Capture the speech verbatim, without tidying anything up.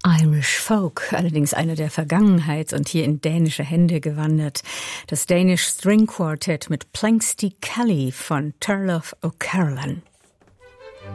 Irish Folk, allerdings eine der Vergangenheit und hier in dänische Hände gewandert. Das Danish String Quartet mit Planxty Kelly von Turlough O'Carolan.